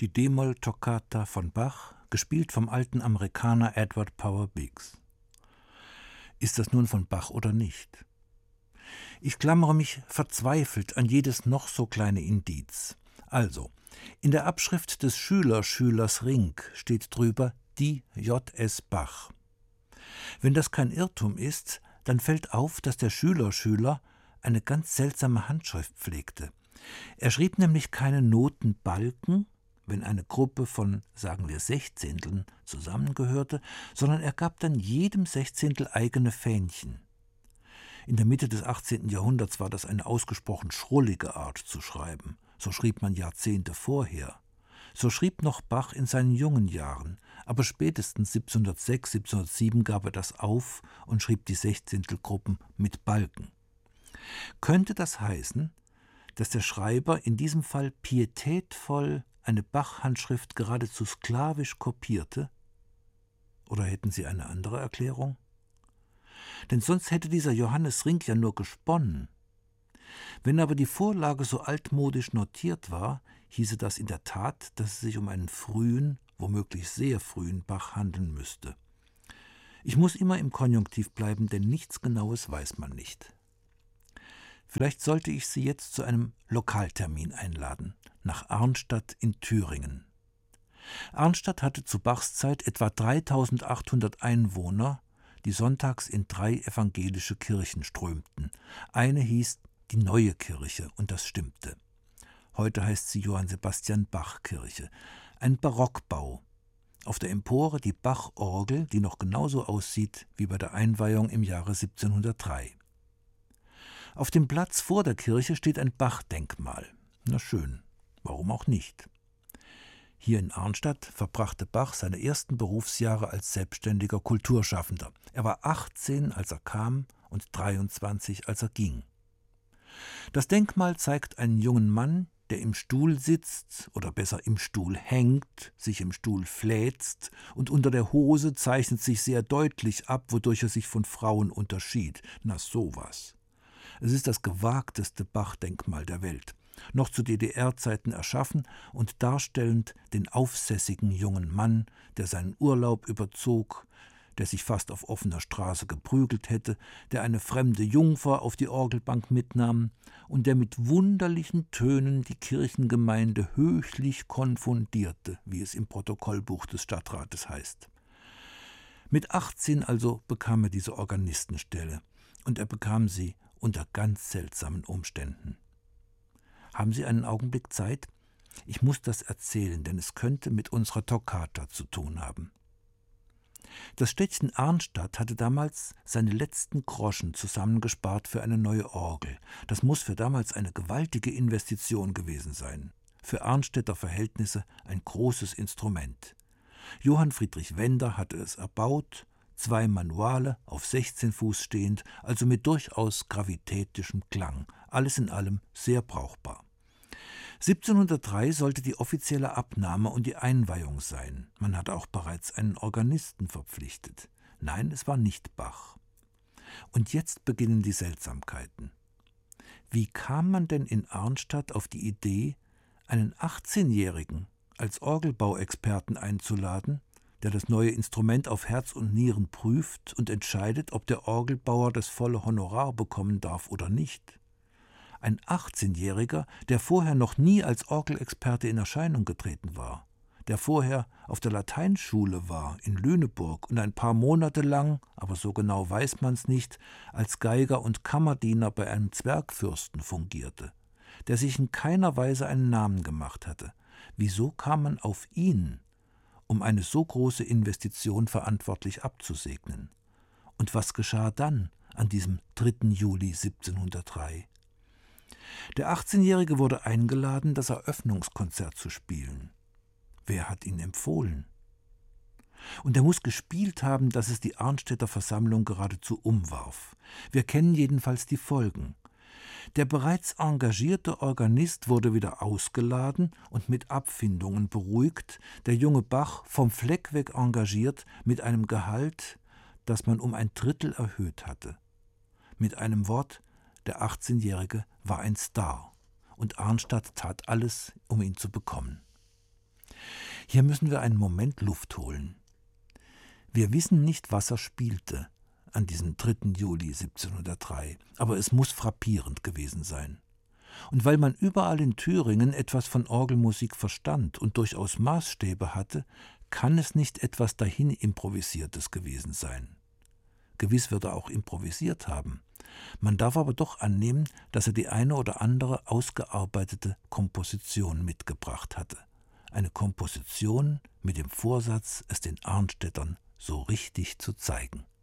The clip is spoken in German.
die D-Moll-Toccata von Bach, gespielt vom alten Amerikaner Edward Power Biggs. Ist das nun von Bach oder nicht? Ich klammere mich verzweifelt an jedes noch so kleine Indiz. Also, in der Abschrift des Schülers Ring steht drüber die J.S. Bach. Wenn das kein Irrtum ist, dann fällt auf, dass der Schüler eine ganz seltsame Handschrift pflegte. Er schrieb nämlich keine Notenbalken, wenn eine Gruppe von, sagen wir, Sechzehnteln zusammengehörte, sondern er gab dann jedem Sechzehntel eigene Fähnchen. In der Mitte des 18. Jahrhunderts war das eine ausgesprochen schrullige Art zu schreiben. So schrieb man Jahrzehnte vorher. So schrieb noch Bach in seinen jungen Jahren, aber spätestens 1706, 1707 gab er das auf und schrieb die Sechzehntelgruppen mit Balken. Könnte das heißen, dass der Schreiber in diesem Fall pietätvoll eine Bach-Handschrift geradezu sklavisch kopierte? Oder hätten Sie eine andere Erklärung? Denn sonst hätte dieser Johannes Ring ja nur gesponnen. Wenn aber die Vorlage so altmodisch notiert war, hieße das in der Tat, dass es sich um einen frühen, womöglich sehr frühen Bach handeln müsste. Ich muss immer im Konjunktiv bleiben, denn nichts Genaues weiß man nicht. Vielleicht sollte ich Sie jetzt zu einem Lokaltermin einladen, nach Arnstadt in Thüringen. Arnstadt hatte zu Bachs Zeit etwa 3800 Einwohner, die sonntags in 3 evangelische Kirchen strömten. Eine hieß die Neue Kirche, und das stimmte. Heute heißt sie Johann Sebastian Bach Kirche. Ein Barockbau. Auf der Empore die Bach-Orgel, die noch genauso aussieht wie bei der Einweihung im Jahre 1703. Auf dem Platz vor der Kirche steht ein Bach-Denkmal. Na schön, warum auch nicht? Hier in Arnstadt verbrachte Bach seine ersten Berufsjahre als selbstständiger Kulturschaffender. Er war 18, als er kam, und 23, als er ging. Das Denkmal zeigt einen jungen Mann, der im Stuhl sitzt, oder besser im Stuhl hängt, sich im Stuhl fläzt, und unter der Hose zeichnet sich sehr deutlich ab, wodurch er sich von Frauen unterschied. Na sowas. Es ist das gewagteste Bach-Denkmal der Welt, noch zu DDR-Zeiten erschaffen und darstellend den aufsässigen jungen Mann, der seinen Urlaub überzog, der sich fast auf offener Straße geprügelt hätte, der eine fremde Jungfer auf die Orgelbank mitnahm und der mit wunderlichen Tönen die Kirchengemeinde höchlich konfundierte, wie es im Protokollbuch des Stadtrates heißt. Mit 18 also bekam er diese Organistenstelle, und er bekam sie unter ganz seltsamen Umständen. Haben Sie einen Augenblick Zeit? Ich muss das erzählen, denn es könnte mit unserer Toccata zu tun haben. Das Städtchen Arnstadt hatte damals seine letzten Groschen zusammengespart für eine neue Orgel. Das muss für damals eine gewaltige Investition gewesen sein. Für Arnstädter Verhältnisse ein großes Instrument. Johann Friedrich Wender hatte es erbaut, 2 Manuale auf 16 Fuß stehend, also mit durchaus gravitätischem Klang. Alles in allem sehr brauchbar. 1703 sollte die offizielle Abnahme und die Einweihung sein. Man hatte auch bereits einen Organisten verpflichtet. Nein, es war nicht Bach. Und jetzt beginnen die Seltsamkeiten. Wie kam man denn in Arnstadt auf die Idee, einen 18-Jährigen als Orgelbauexperten einzuladen, der das neue Instrument auf Herz und Nieren prüft und entscheidet, ob der Orgelbauer das volle Honorar bekommen darf oder nicht? Ein 18-Jähriger, der vorher noch nie als Orgelexperte in Erscheinung getreten war, der vorher auf der Lateinschule war in Lüneburg und ein paar Monate lang, aber so genau weiß man's nicht, als Geiger und Kammerdiener bei einem Zwergfürsten fungierte, der sich in keiner Weise einen Namen gemacht hatte. Wieso kam man auf ihn, um eine so große Investition verantwortlich abzusegnen? Und was geschah dann an diesem 3. Juli 1703? Der 18-Jährige wurde eingeladen, das Eröffnungskonzert zu spielen. Wer hat ihn empfohlen? Und er muss gespielt haben, dass es die Arnstädter Versammlung geradezu umwarf. Wir kennen jedenfalls die Folgen. Der bereits engagierte Organist wurde wieder ausgeladen und mit Abfindungen beruhigt, der junge Bach vom Fleck weg engagiert mit einem Gehalt, das man um 1/3 erhöht hatte. Mit einem Wort, der 18-Jährige war ein Star, und Arnstadt tat alles, um ihn zu bekommen. Hier müssen wir einen Moment Luft holen. Wir wissen nicht, was er spielte an diesem 3. Juli 1703, aber es muss frappierend gewesen sein. Und weil man überall in Thüringen etwas von Orgelmusik verstand und durchaus Maßstäbe hatte, kann es nicht etwas dahin Improvisiertes gewesen sein. Gewiss wird er auch improvisiert haben. Man darf aber doch annehmen, dass er die eine oder andere ausgearbeitete Komposition mitgebracht hatte. Eine Komposition mit dem Vorsatz, es den Arnstädtern so richtig zu zeigen.